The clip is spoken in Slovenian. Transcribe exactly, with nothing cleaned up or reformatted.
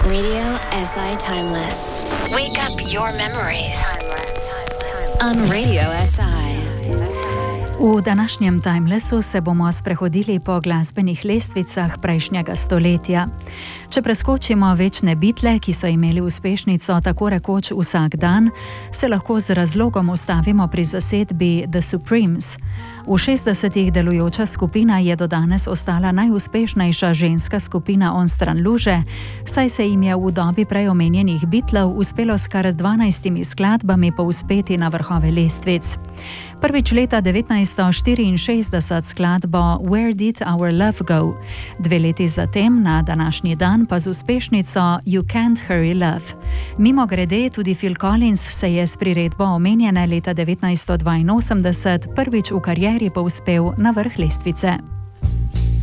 Radio S I Timeless. Wake up your memories. On Radio S I. V današnjem Timelessu se bomo sprehodili po glasbenih lestvicah prejšnjega stoletja. Če preskočimo večne Beatle, ki so imeli uspešnico tako rekoč vsak dan, se lahko z razlogom ustavimo pri zasedbi The Supremes. V šestdesetih delujoča skupina je do danes ostala najuspešnejša ženska skupina onstran luže, saj se jim je v dobi prej omenjenih Beatlov uspelo s kar dvanajstimi skladbami povzpeti na vrhove lestvic. Prvič leta devetnajststo štiriinšestdeset skladbo Where Did Our Love Go? Dve leti zatem, na današnji dan, pa z uspešnico You Can't Hurry Love. Mimogrede, tudi Phil Collins se je s priredbo omenjene leta devetnajststo dvainosemdeset prvič v karieri povzpel na vrh lestvice.